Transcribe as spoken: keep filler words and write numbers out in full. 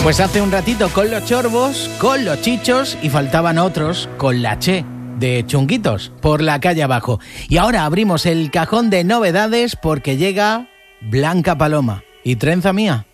Pues hace un ratito con los chorbos, con los chichos y faltaban otros con la che de Chunguitos por la calle abajo. Y ahora abrimos el cajón de novedades porque llega Blanca Paloma y Trenza Mía.